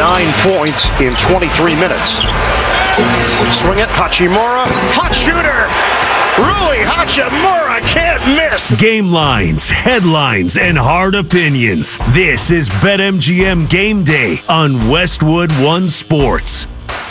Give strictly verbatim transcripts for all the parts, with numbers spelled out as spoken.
nine points in twenty-three minutes. Swing it, Hachimura, hot shooter. Rui Hachimura can't miss. Game lines, headlines, and hard opinions. This is BetMGM Game Day on Westwood One Sports.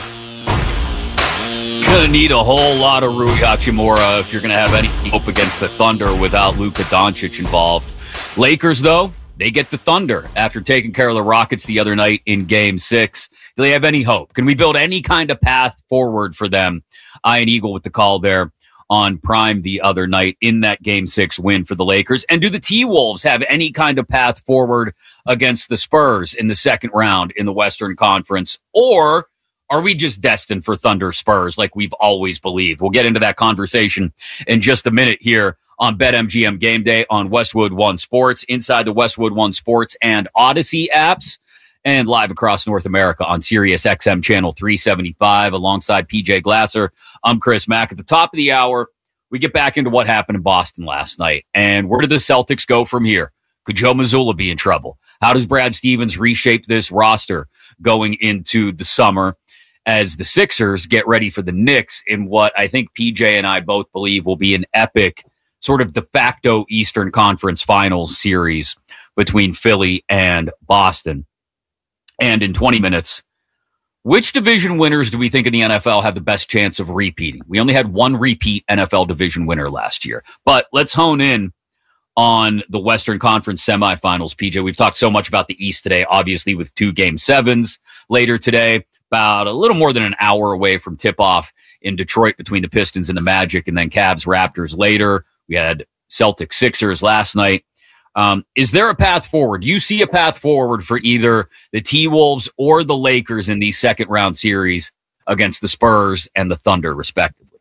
Gonna need a whole lot of Rui Hachimura if you're gonna have any hope against the Thunder without Luka Doncic involved. Lakers, though, they get the Thunder after taking care of the Rockets the other night in Game Six. Do they have any hope? Can we build any kind of path forward for them? Ian Eagle with the call there on Prime the other night in that Game Six win for the Lakers. And do the T-Wolves have any kind of path forward against the Spurs in the second round in the Western Conference? Or are we just destined for Thunder Spurs like we've always believed? We'll get into that conversation in just a minute here on BetMGM Game Day on Westwood One Sports, inside the Westwood One Sports and Odyssey apps, and live across North America on Sirius X M Channel three seventy-five alongside P J Glasser. I'm Chris Mack. At the top of the hour, we get back into what happened in Boston last night. And where did the Celtics go from here? Could Joe Mazzulla be in trouble? How does Brad Stevens reshape this roster going into the summer as the Sixers get ready for the Knicks in what I think P J and I both believe will be an epic sort of de facto Eastern Conference Finals series between Philly and Boston? And in twenty minutes, which division winners do we think in the N F L have the best chance of repeating? We only had one repeat N F L division winner last year. But let's hone in on the Western Conference semifinals, P J. We've talked so much about the East today, obviously with two game sevens later today, about a little more than an hour away from tip-off in Detroit between the Pistons and the Magic, and then Cavs Raptors later. We had Celtics Sixers last night. Um, is there a path forward? Do you see a path forward for either the T-Wolves or the Lakers in these second round series against the Spurs and the Thunder, respectively?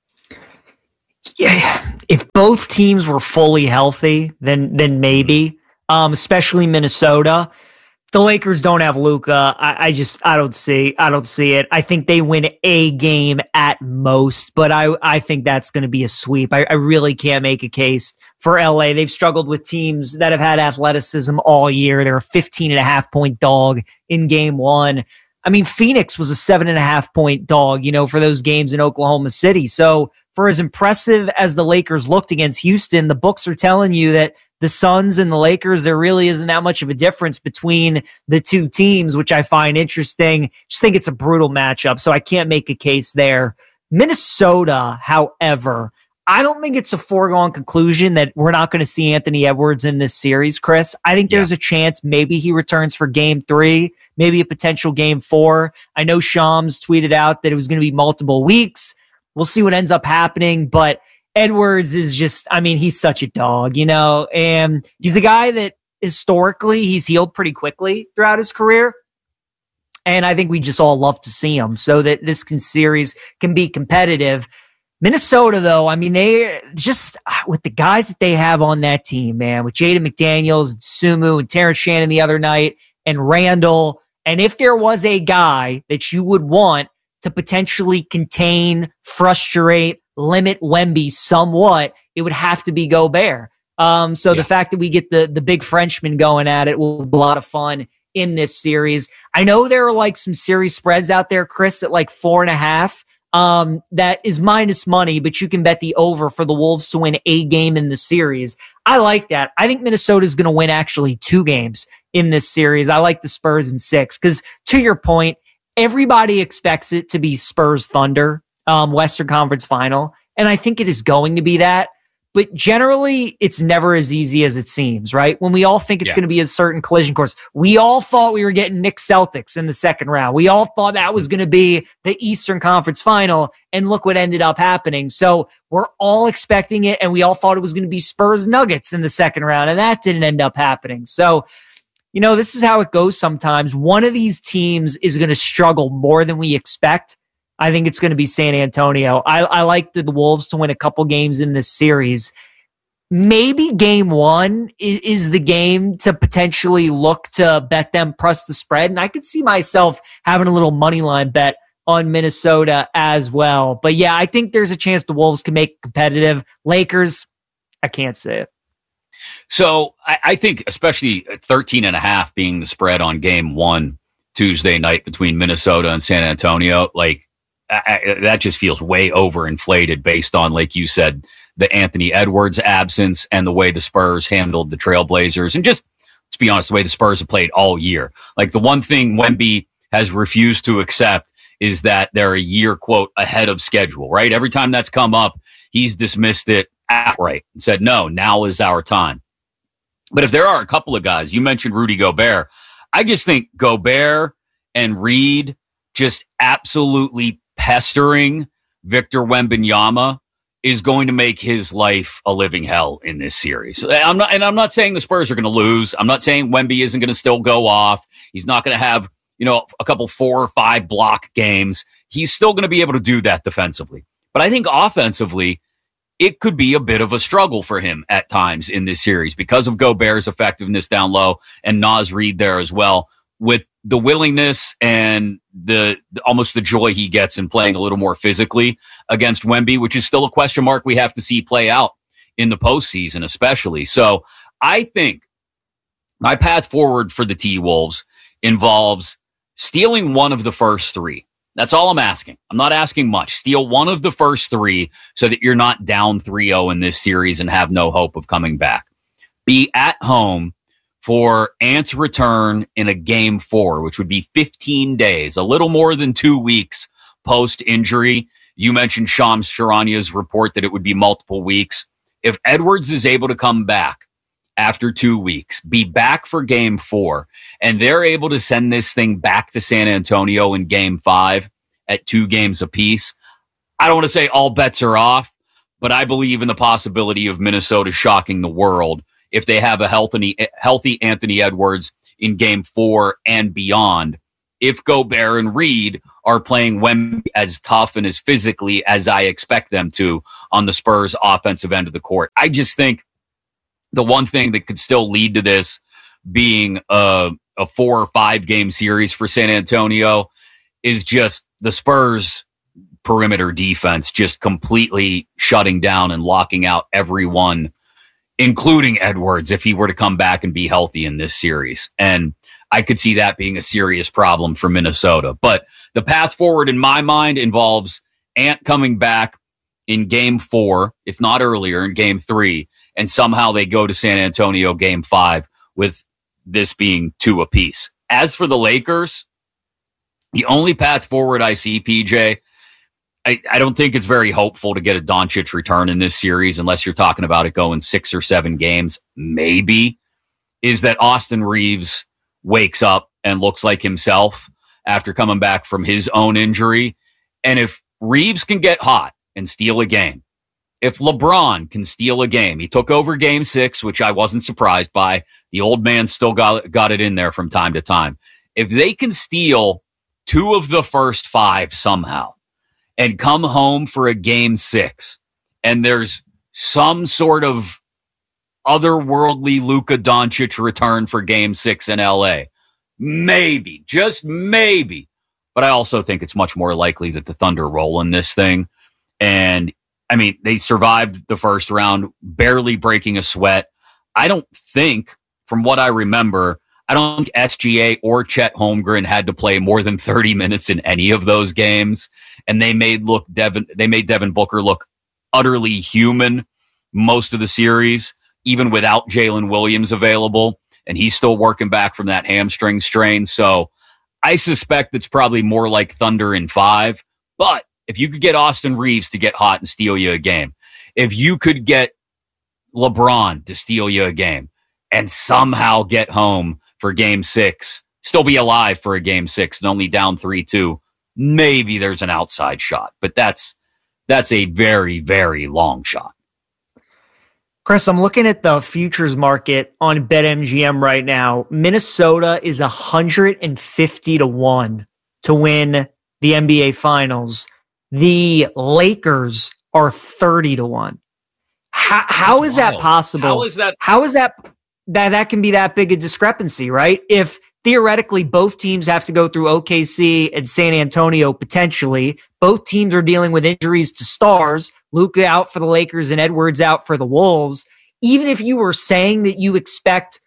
Yeah, if both teams were fully healthy, then then maybe, um, especially Minnesota. The Lakers don't have Luka. I, I just I don't see I don't see it. I think they win a game at most, but I I think that's going to be a sweep. I, I really can't make a case for L A. They've struggled with teams that have had athleticism all year. They're a fifteen and a half point dog in game one. I mean, Phoenix was a seven and a half point dog, you know, for those games in Oklahoma City. So for as impressive as the Lakers looked against Houston, the books are telling you that the Suns and the Lakers, there really isn't that much of a difference between the two teams, which I find interesting. Just think it's a brutal matchup, so I can't make a case there. Minnesota, however, I don't think it's a foregone conclusion that we're not going to see Anthony Edwards in this series, Chris. I think there's yeah. a chance maybe he returns for game three, maybe a potential game four. I know Shams tweeted out that it was going to be multiple weeks. We'll see what ends up happening, but Edwards is just, I mean, he's such a dog, you know, and he's a guy that historically he's healed pretty quickly throughout his career. And I think we just all love to see him so that this can, series can be competitive. Minnesota, though, I mean, they just, with the guys that they have on that team, man, with Jaden McDaniels and Sumu and Terrence Shannon the other night and Randall. And if there was a guy that you would want to potentially contain, frustrate, limit Wemby somewhat, it would have to be Gobert. Um, so yeah. the fact that we get the the big Frenchman going at it will be a lot of fun in this series. I know there are like some series spreads out there, Chris, at like four and a half. Um, that is minus money, but you can bet the over for the Wolves to win a game in the series. I like that. I think Minnesota is going to win actually two games in this series. I like the Spurs in six because, to your point, everybody expects it to be Spurs Thunder. Um, Western Conference Final, and I think it is going to be that. But generally, it's never as easy as it seems, right? When we all think it's yeah. going to be a certain collision course, we all thought we were getting Knicks Celtics in the second round. We all thought that was going to be the Eastern Conference Final, and look what ended up happening. So we're all expecting it, and we all thought it was going to be Spurs Nuggets in the second round, and that didn't end up happening. So, you know, this is how it goes sometimes. One of these teams is going to struggle more than we expect. I think it's going to be San Antonio. I, I like the, the Wolves to win a couple games in this series. Maybe game one is, is the game to potentially look to bet them plus the spread. And I could see myself having a little money line bet on Minnesota as well. But yeah, I think there's a chance the Wolves can make it competitive. Lakers, I can't say it. So I, I think especially thirteen and a half being the spread on game one Tuesday night between Minnesota and San Antonio. Like, I, I, that just feels way overinflated based on, like you said, the Anthony Edwards absence and the way the Spurs handled the Trailblazers. And just, let's be honest, the way the Spurs have played all year. Like, the one thing Wemby has refused to accept is that they're a year, quote, ahead of schedule, right? Every time that's come up, he's dismissed it outright and said, no, now is our time. But if there are a couple of guys, you mentioned Rudy Gobert, I just think Gobert and Reed just absolutely pestering Victor Wembanyama is going to make his life a living hell in this series. I'm not, and I'm not saying the Spurs are going to lose. I'm not saying Wemby isn't going to still go off. He's not going to have, you know, a couple four or five block games. He's still going to be able to do that defensively. But I think offensively, it could be a bit of a struggle for him at times in this series because of Gobert's effectiveness down low and Naz Reid there as well, with the willingness and the almost the joy he gets in playing a little more physically against Wemby, which is still a question mark we have to see play out in the postseason, especially. So I think my path forward for the T-Wolves involves stealing one of the first three. That's all I'm asking. I'm not asking much. Steal one of the first three so that you're not down three oh in this series and have no hope of coming back. Be at home for Ant's return in a game four, which would be fifteen days, a little more than two weeks post-injury. You mentioned Shams Charania's report that it would be multiple weeks. If Edwards is able to come back after two weeks, be back for game four, and they're able to send this thing back to San Antonio in game five at two games apiece, I don't want to say all bets are off, but I believe in the possibility of Minnesota shocking the world if they have a healthy, healthy Anthony Edwards in game four and beyond. If Gobert and Reed are playing Wemby as tough and as physically as I expect them to on the Spurs offensive end of the court. I just think the one thing that could still lead to this being a, a four or five game series for San Antonio is just the Spurs perimeter defense just completely shutting down and locking out everyone, including Edwards, if he were to come back and be healthy in this series. And I could see that being a serious problem for Minnesota. But the path forward in my mind involves Ant coming back in game four, if not earlier, in game three, and somehow they go to San Antonio game five with this being two apiece. As for the Lakers, the only path forward I see, P J, I, I don't think it's very hopeful to get a Doncic return in this series unless you're talking about it going six or seven games, maybe, is that Austin Reeves wakes up and looks like himself after coming back from his own injury. And if Reeves can get hot and steal a game, if LeBron can steal a game, he took over game six, which I wasn't surprised by. The old man still got, got it in there from time to time. If they can steal two of the first five somehow and come home for a game six, and there's some sort of otherworldly Luka Doncic return for game six in L A, maybe, just maybe. But I also think it's much more likely that the Thunder roll in this thing. And I mean, they survived the first round, barely breaking a sweat. I don't think, from what I remember, I don't think S G A or Chet Holmgren had to play more than thirty minutes in any of those games. And they made look Devin, they made Devin Booker look utterly human most of the series, even without Jalen Williams available. And he's still working back from that hamstring strain. So I suspect it's probably more like Thunder in five. But if you could get Austin Reeves to get hot and steal you a game, if you could get LeBron to steal you a game and somehow get home for game six, still be alive for a game six and only down three two, maybe there's an outside shot. But that's that's a very, very long shot. Chris, I'm looking at the futures market on BetMGM right now. Minnesota is one hundred fifty to one to win the N B A Finals. The Lakers are thirty to one. How, how is that possible? How is that? How is that, that that can be that big a discrepancy, right? If theoretically both teams have to go through O K C and San Antonio potentially, both teams are dealing with injuries to stars, Luka out for the Lakers and Edwards out for the Wolves. Even if you were saying that you expect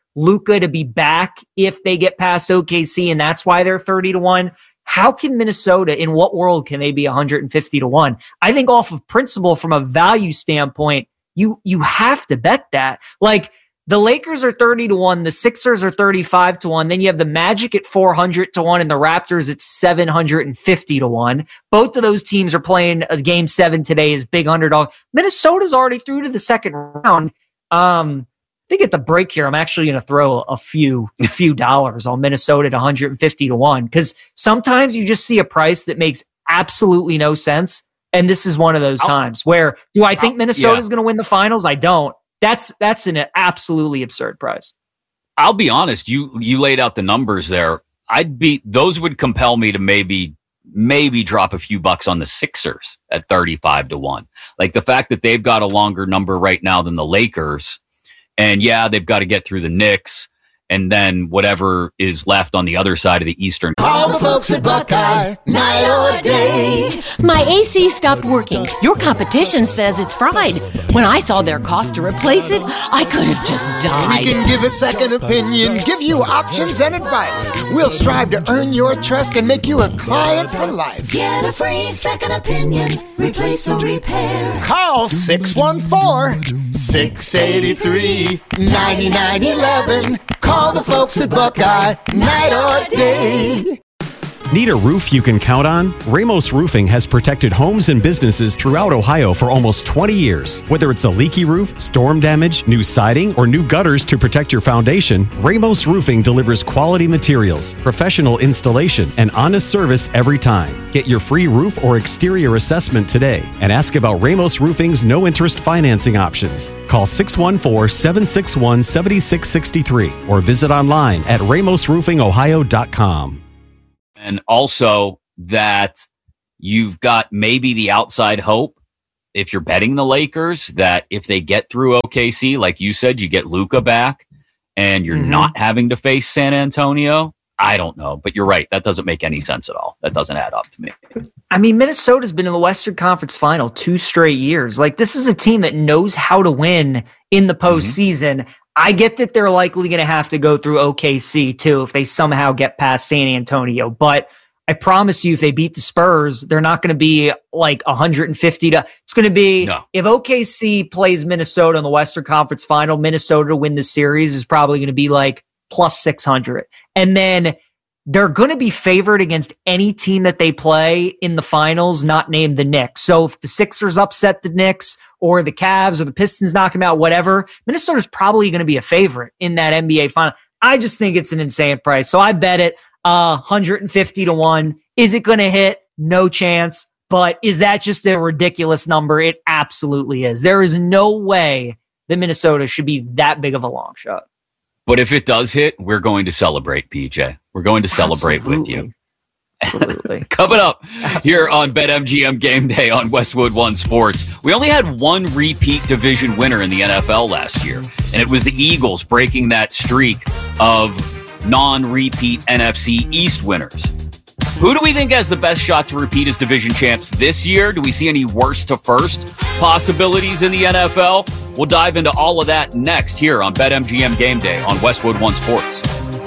Luka to be back if they get past O K C, and that's why they're thirty to one. How can Minnesota, in what world can they be one hundred fifty to one? I think off of principle, from a value standpoint, you you have to bet that. Like, the Lakers are thirty to one, the Sixers are thirty-five to one, then you have the Magic at four hundred to one, and the Raptors at seven hundred fifty to one. Both of those teams are playing a game seven today as big underdog. Minnesota's already through to the second round. Um, I think at the break here, I'm actually going to throw a few a few dollars on Minnesota at one hundred fifty to one, because sometimes you just see a price that makes absolutely no sense, and this is one of those I'll, times where, do I think Minnesota's yeah. going to win the finals? I don't. That's that's an absolutely absurd price. I'll be honest. You you laid out the numbers there. I'd be those would compel me to maybe maybe drop a few bucks on the Sixers at thirty-five to one. Like, the fact that they've got a longer number right now than the Lakers, and yeah, they've got to get through the Knicks, and then whatever is left on the other side of the Eastern. Call the folks at Buckeye, night or day. My A C stopped working. Your competition says it's fried. When I saw their cost to replace it, I could have just died. We can give a second opinion, give you options and advice. We'll strive to earn your trust and make you a client for life. Get a free second opinion, replace or repair. Call six one four, six eight three, nine nine one one. Call the folks at Buckeye, night or day. Need a roof you can count on? Ramos Roofing has protected homes and businesses throughout Ohio for almost twenty years. Whether it's a leaky roof, storm damage, new siding, or new gutters to protect your foundation, Ramos Roofing delivers quality materials, professional installation, and honest service every time. Get your free roof or exterior assessment today and ask about Ramos Roofing's no-interest financing options. Call six one four, seven six one, seven six six three or visit online at ramos roofing ohio dot com. And also that you've got maybe the outside hope, if you're betting the Lakers, that if they get through O K C, like you said, you get Luka back and you're mm-hmm. not having to face San Antonio. I don't know, but you're right. That doesn't make any sense at all. That doesn't add up to me. I mean, Minnesota's been in the Western Conference Final two straight years. Like, this is a team that knows how to win in the postseason. Mm-hmm. I get that they're likely going to have to go through O K C too if they somehow get past San Antonio. But I promise you, if they beat the Spurs, they're not going to be like one hundred fifty to. It's going to be no. If O K C plays Minnesota in the Western Conference Final, Minnesota to win the series is probably going to be like plus six hundred. And then they're going to be favored against any team that they play in the finals, not named the Knicks. So if the Sixers upset the Knicks, or the Cavs or the Pistons knock them out, whatever, Minnesota's probably going to be a favorite in that N B A final. I just think it's an insane price. So I bet it uh, one hundred fifty to one. Is it going to hit? No chance. But is that just a ridiculous number? It absolutely is. There is no way that Minnesota should be that big of a long shot. But if it does hit, we're going to celebrate, P J. We're going to celebrate Absolutely. with you. Absolutely. Coming up Absolutely. here on BetMGM Game Day on Westwood One Sports. We only had one repeat division winner in the N F L last year, and it was the Eagles breaking that streak of non-repeat N F C East winners. Who do we think has the best shot to repeat as division champs this year? Do we see any worst to first possibilities in the N F L? We'll dive into all of that next here on BetMGM Game Day on Westwood One Sports.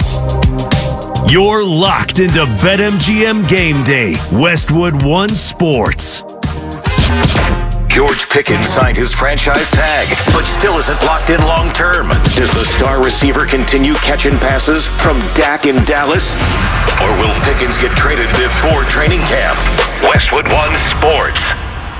You're locked into BetMGM Game Day, Westwood One Sports. George Pickens signed his franchise tag, but still isn't locked in long term. Does the star receiver continue catching passes from Dak in Dallas? Or will Pickens get traded before training camp? Westwood One Sports.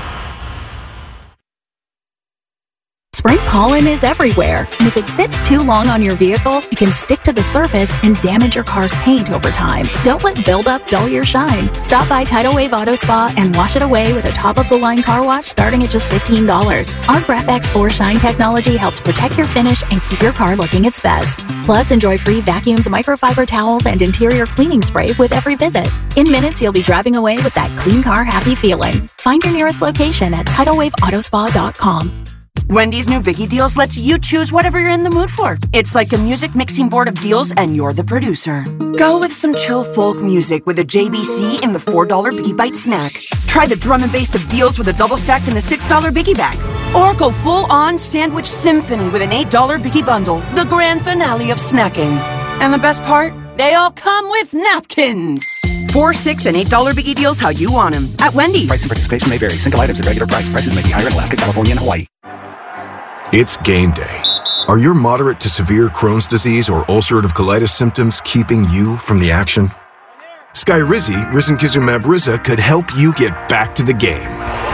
Spring pollen is everywhere, and if it sits too long on your vehicle, it can stick to the surface and damage your car's paint over time. Don't let buildup dull your shine. Stop by Tidal Wave Auto Spa and wash it away with a top-of-the-line car wash starting at just fifteen dollars. Our Graph-X four Shine technology helps protect your finish and keep your car looking its best. Plus, enjoy free vacuums, microfiber towels, and interior cleaning spray with every visit. In minutes, you'll be driving away with that clean car happy feeling. Find your nearest location at tidal wave auto spa dot com. Wendy's new Biggie Deals lets you choose whatever you're in the mood for. It's like a music mixing board of deals, and you're the producer. Go with some chill folk music with a J B C in the four dollar Biggie Bite snack. Try the drum and bass of deals with a double stack in the six dollar Biggie Bag. Or go full-on sandwich symphony with an eight dollar Biggie Bundle, the grand finale of snacking. And the best part? They all come with napkins. Four, six, and eight dollar Biggie Deals how you want them at Wendy's. Price and participation may vary. Single items at regular price. Prices may be higher in Alaska, California, and Hawaii. It's game day. Are your moderate to severe Crohn's disease or ulcerative colitis symptoms keeping you from the action? Skyrizi, risankizumab Riza, could help you get back to the game.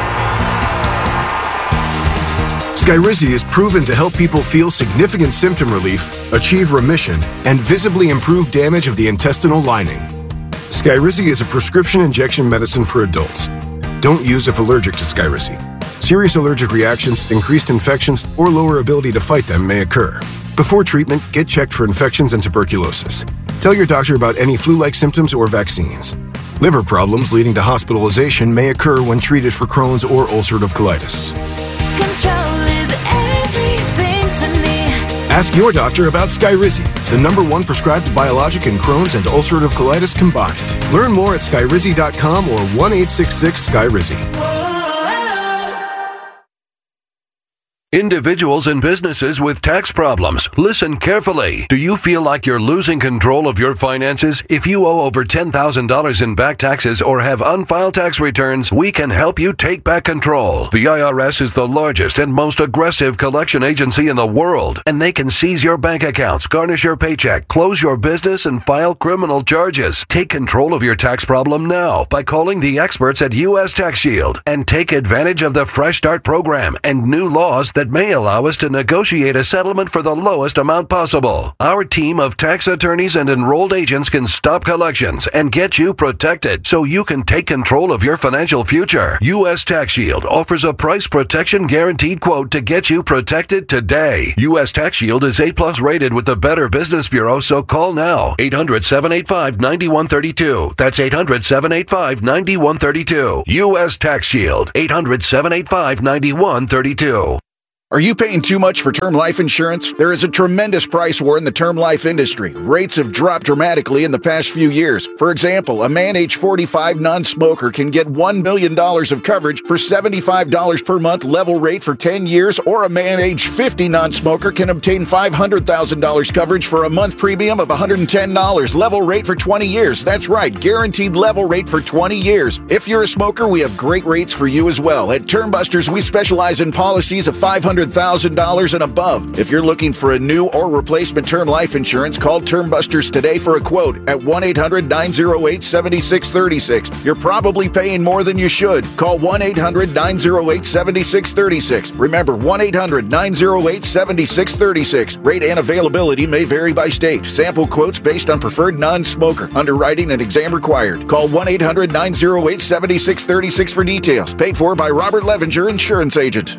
Skyrizi is proven to help people feel significant symptom relief, achieve remission, and visibly improve damage of the intestinal lining. Skyrizi is a prescription injection medicine for adults. Don't use if allergic to Skyrizi. Serious allergic reactions, increased infections, or lower ability to fight them may occur. Before treatment, get checked for infections and tuberculosis. Tell your doctor about any flu-like symptoms or vaccines. Liver problems leading to hospitalization may occur when treated for Crohn's or ulcerative colitis. Control is everything to me. Ask your doctor about Skyrizi, the number one prescribed biologic in Crohn's and ulcerative colitis combined. Learn more at skyrizi dot com or one eight six six Skyrizi. Individuals and businesses with tax problems, listen carefully. Do you feel like you're losing control of your finances? If you owe over ten thousand dollars in back taxes or have unfiled tax returns, we can help you take back control. The I R S is the largest and most aggressive collection agency in the world, and they can seize your bank accounts, garnish your paycheck, close your business, and file criminal charges. Take control of your tax problem now by calling the experts at U S Tax Shield and take advantage of the Fresh Start program and new laws that that may allow us to negotiate a settlement for the lowest amount possible. Our team of tax attorneys and enrolled agents can stop collections and get you protected so you can take control of your financial future. U S Tax Shield offers a price protection guaranteed quote to get you protected today. U S Tax Shield is A plus rated with the Better Business Bureau, so call now. eight hundred, seven eight five, nine one three two. That's eight hundred, seven eight five, nine one three two. U S Tax Shield. eight hundred, seven eight five, nine one three two. Are you paying too much for term life insurance? There is a tremendous price war in the term life industry. Rates have dropped dramatically in the past few years. For example, a man age forty-five non-smoker can get one million dollars of coverage for seventy-five dollars per month level rate for ten years, or a man age fifty non-smoker can obtain five hundred thousand dollars coverage for a month premium of one hundred ten dollars level rate for twenty years. That's right, guaranteed level rate for twenty years. If you're a smoker, we have great rates for you as well. At Term Busters, we specialize in policies of five hundred thousand dollars and above. If you're looking for a new or replacement term life insurance, call Term Busters today for a quote at one eight hundred, nine oh eight, seven six three six. You're probably paying more than you should. Call one eight hundred, nine oh eight, seven six three six. Remember, one eight hundred, nine oh eight, seven six three six. Rate and availability may vary by state. Sample quotes based on preferred non-smoker. Underwriting and exam required. Call one eight hundred, nine oh eight, seven six three six for details. Paid for by Robert Levenger, Insurance Agent.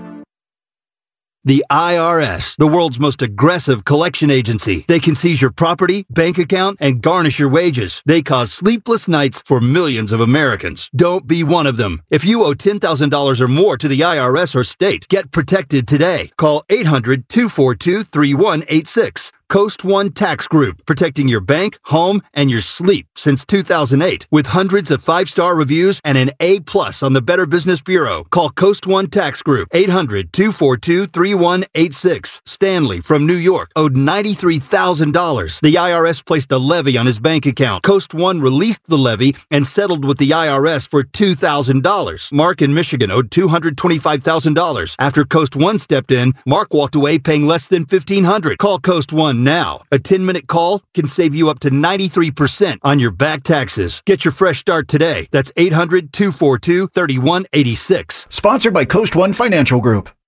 The I R S, the world's most aggressive collection agency. They can seize your property, bank account, and garnish your wages. They cause sleepless nights for millions of Americans. Don't be one of them. If you owe ten thousand dollars or more to the I R S or state, get protected today. Call eight hundred, two four two, three one eight six. Coast One Tax Group, protecting your bank, home, and your sleep since two thousand eight. With hundreds of five-star reviews and an A plus on the Better Business Bureau. Call Coast One Tax Group, eight hundred, two four two, three one eight six. Stanley from New York owed ninety-three thousand dollars. The I R S placed a levy on his bank account. Coast One released the levy and settled with the I R S for two thousand dollars. Mark in Michigan owed two hundred twenty-five thousand dollars. After Coast One stepped in, Mark walked away paying less than fifteen hundred dollars. Call Coast One now. A ten-minute call can save you up to ninety-three percent on your back taxes. Get your fresh start today. That's eight hundred, two four two, three one eight six. Sponsored by Coast One Financial Group.